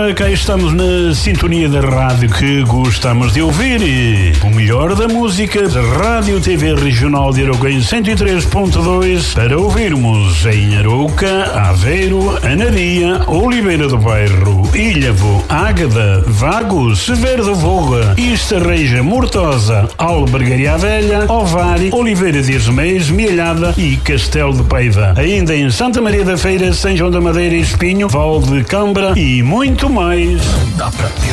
ora, cá estamos na sintonia da rádio que gostamos de ouvir. O melhor da música da Rádio TV Regional de Arouca em 103.2 para ouvirmos em Arouca, Aveiro, Anadia, Oliveira do Bairro, Ilhavo, Águeda, Vagos, Severo do Voga, Estarreja, Mortosa, Albergaria Velha, Ovar, Oliveira de Esmeios, Mielhada e Castelo de Paiva. Ainda em Santa Maria da Feira, São João da Madeira e Espinho, Val de Cambra e muito mais.